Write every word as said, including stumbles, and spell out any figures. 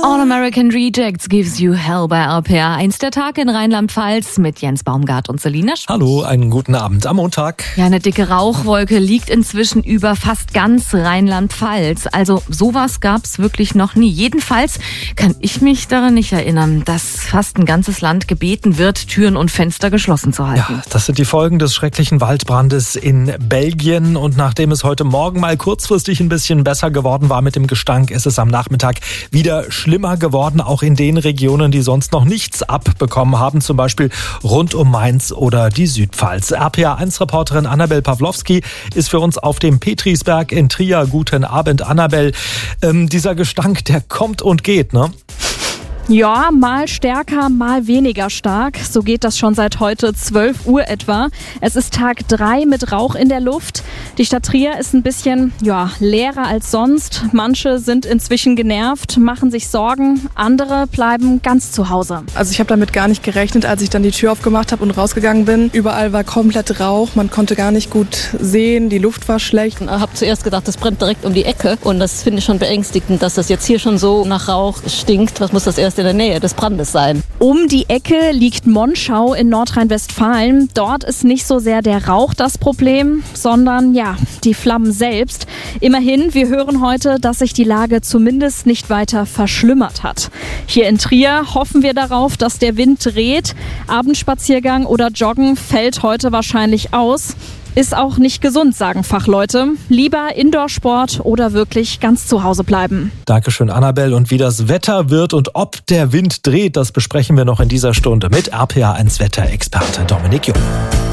All American Rejects gives you hell bei R P R eins, der Tag in Rheinland-Pfalz mit Jens Baumgart und Selina Schmidt. Hallo, einen guten Abend am Montag. Ja, eine dicke Rauchwolke liegt inzwischen über fast ganz Rheinland-Pfalz. Also sowas gab's wirklich noch nie. Jedenfalls kann ich mich daran nicht erinnern, dass fast ein ganzes Land gebeten wird, Türen und Fenster geschlossen zu halten. Ja, das sind die Folgen des schrecklichen Waldbrandes in Belgien. Und nachdem es heute Morgen mal kurzfristig ein bisschen besser geworden war mit dem Gestank, ist es am Nachmittag wieder schlimmer geworden, auch in den Regionen, die sonst noch nichts abbekommen haben, zum Beispiel rund um Mainz oder die Südpfalz. R P R eins Reporterin Annabel Pawlowski ist für uns auf dem Petrisberg in Trier. Guten Abend, Annabel. Ähm, dieser Gestank, der kommt und geht, ne? Ja, mal stärker, mal weniger stark. So geht das schon seit heute zwölf Uhr etwa. Es ist Tag drei mit Rauch in der Luft. Die Stadt Trier ist ein bisschen ja, leerer als sonst. Manche sind inzwischen genervt, machen sich Sorgen. Andere bleiben ganz zu Hause. Also ich habe damit gar nicht gerechnet, als ich dann die Tür aufgemacht habe und rausgegangen bin. Überall war komplett Rauch, man konnte gar nicht gut sehen, die Luft war schlecht. Ich habe zuerst gedacht, das brennt direkt um die Ecke. Und das finde ich schon beängstigend, dass das jetzt hier schon so nach Rauch stinkt. Was muss das erst in der Nähe des Brandes sein? Um die Ecke liegt Monschau in Nordrhein-Westfalen. Dort ist nicht so sehr der Rauch das Problem, sondern ja, die Flammen selbst. Immerhin, wir hören heute, dass sich die Lage zumindest nicht weiter verschlimmert hat. Hier in Trier hoffen wir darauf, dass der Wind dreht. Abendspaziergang oder Joggen fällt heute wahrscheinlich aus. Ist auch nicht gesund, sagen Fachleute. Lieber Indoor-Sport oder wirklich ganz zu Hause bleiben. Dankeschön, Annabel. Und wie das Wetter wird und ob der Wind dreht, das besprechen wir noch in dieser Stunde mit R P R eins Wetterexperte Dominik Jung.